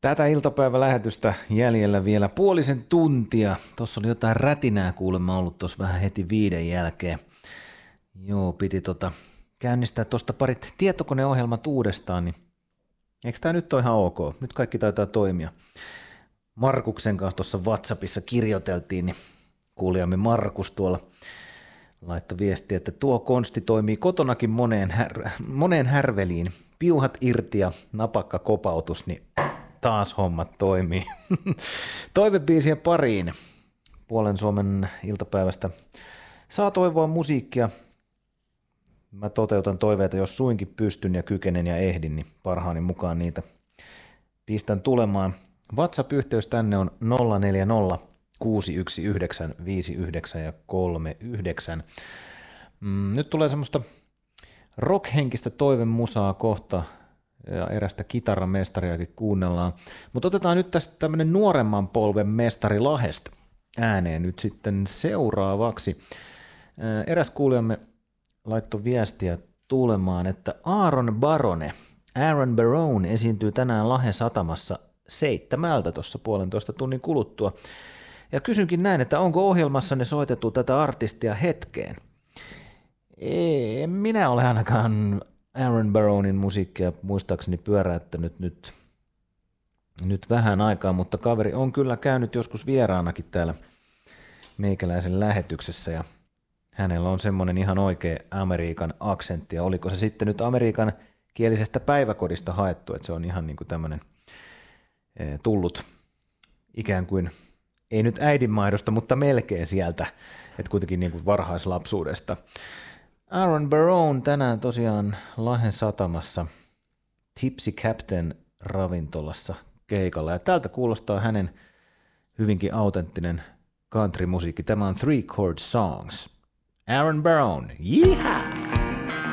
Tätä iltapäivälähetystä jäljellä vielä puolisen tuntia. Tuossa oli jotain rätinää kuulemma ollut tuossa vähän heti 5 jälkeen. Joo, piti käynnistää tuosta parit tietokoneohjelmat uudestaan, niin eikö tämä nyt ole ihan ok? Nyt kaikki taitaa toimia. Markuksen kanssa tuossa WhatsAppissa kirjoiteltiin, niin kuulijamme Markus tuolla laittoi viestiä, että tuo konsti toimii kotonakin moneen härveliin. Piuhat irti ja napakka kopautus, niin taas hommat toimii. Toivebiisien pariin puolen Suomen iltapäivästä. Saa toivoa musiikkia. Mä toteutan toiveita, jos suinkin pystyn ja kykenen ja ehdin, niin parhaani mukaan niitä pistän tulemaan. WhatsApp-yhteys tänne on 040 619 59 ja 39. Nyt tulee semmoista rockhenkistä toivemusaa kohta ja erästä kitaramestariakin kuunnellaan. Mutta otetaan nyt tästä tämmöinen nuoremman polven mestari Lahdesta ääneen nyt sitten seuraavaksi. Eräs kuulijamme laittoi viestiä tulemaan, että Aaron Barone esiintyy tänään Lahden satamassa 7 tuossa 1,5 tunnin kuluttua. Ja kysynkin näin, että onko ohjelmassanne soitettu tätä artistia hetkeen? En minä ole ainakaan Aaron Baronin musiikkia muistaakseni pyöräyttänyt nyt vähän aikaa, mutta kaveri on kyllä käynyt joskus vieraanakin täällä meikäläisen lähetyksessä ja hänellä on semmoinen ihan oikea Amerikan aksentti ja oliko se sitten nyt Amerikan kielisestä päiväkodista haettu, että se on ihan niin kuin tämmöinen tullut ikään kuin, ei nyt äidinmaidosta, mutta melkein sieltä, että kuitenkin niin kuin varhaislapsuudesta. Aaron Barone tänään tosiaan Lahden satamassa Tipsy Captain ravintolassa keikalla ja tältä kuulostaa hänen hyvinkin autenttinen country-musiikki. Tämä on 3 Chord Songs. Aaron Barone, yeehaw!